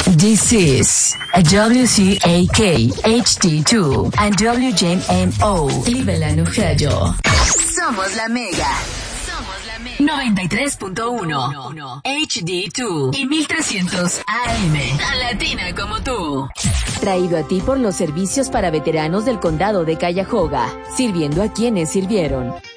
This is a WCAK HD2 and WJMO Cleveland, Ohio. Somos la Mega. 93.1 HD2 y 1300 AM. Tan latina como tú. Traído a ti por los servicios para veteranos del condado de Cuyahoga, sirviendo a quienes sirvieron.